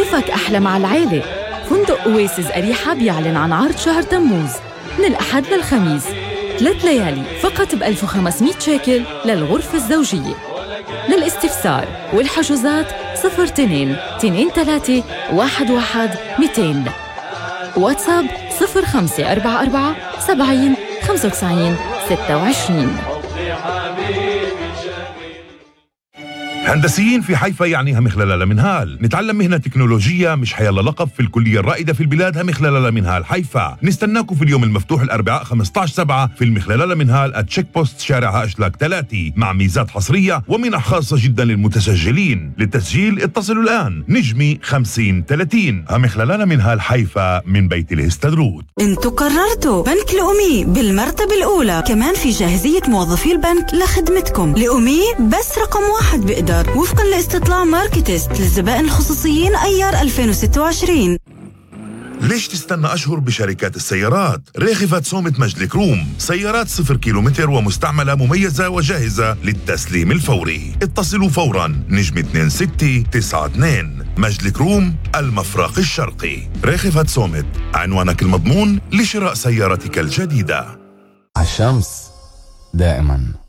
كيفك أحلى مع العيلة. فندق أويسز أريحة بيعلن عن عرض شهر تموز من الأحد للخميس 3 ليالي فقط ب1500 شيكل للغرفة الزوجية. للاستفسار والحجوزات 02 23 11 200. واتساب 0544 70 95 26. هندسيين في حيفا يعني همخلال لمنهال. نتعلم مهنة تكنولوجية مش حيلا لقب في الكلية الرائدة في البلاد همخلال لمنهال حيفا. نستناكم في اليوم المفتوح الأربعاء 15/7 في المخلال لمنهال @تشيك بوست شارع أشلاك 3 مع ميزات حصرية ومنح خاصة جدا للمتسجلين. للتسجيل اتصلوا الآن نجمي 50 30. همخلال لمنهال حيفا من بيت الهستدروت. انتوا قررتوا بنك الأمي بالمرتبة الأولى، كمان في جاهزية موظفي البنك لخدمتكم. الأمي بس رقم 1 بقدر وفقا لاستطلاع ماركتست للزبائن الخصوصيين أيار 2026. ليش تستنى أشهر بشركات السيارات؟ ريخفت صومة مجلك روم، سيارات 0 كيلومتر ومستعملة مميزة وجاهزة للتسليم الفوري. اتصلوا فورا نجم 2692. مجلك روم المفرق الشرقي. ريخفت صومت، عنوانك المضمون لشراء سيارتك الجديدة. الشمس دائما